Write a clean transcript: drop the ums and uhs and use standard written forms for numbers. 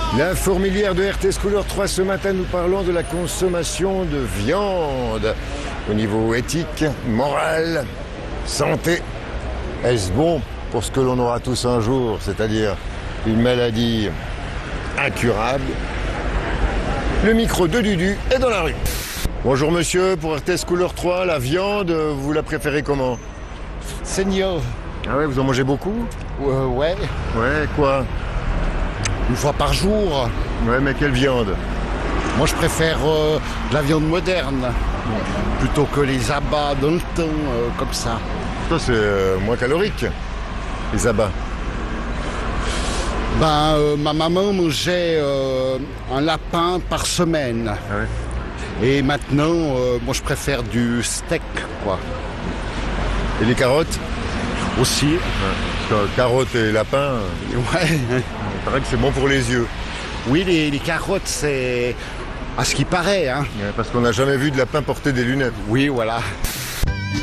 La fourmilière de RTS Couleur 3, ce matin, nous parlons de la consommation de viande. Au niveau éthique, moral, santé, est-ce bon pour ce que l'on aura tous un jour, c'est-à-dire une maladie incurable? Le micro de Dudu est dans la rue. Bonjour monsieur, pour RTS Couleur 3, la viande, vous la préférez comment? Seigneur. Ah ouais, vous en mangez beaucoup? Ouais, Ouais, quoi? une fois par jour. Ouais, mais quelle viande? Moi, je préfère la viande moderne, plutôt que les abats dans le temps, comme ça. Ça, c'est moins calorique, les abats. Ma maman mangeait un lapin par semaine. Ah ouais. Et maintenant, moi, je préfère du steak, quoi. Et les carottes? Aussi. Parce que carottes et lapin, Ouais. il paraît que c'est bon pour les yeux. Oui, les carottes, c'est à ce qui paraît, hein. Ouais, parce qu'on n'a jamais vu de lapin porter des lunettes. Oui, voilà.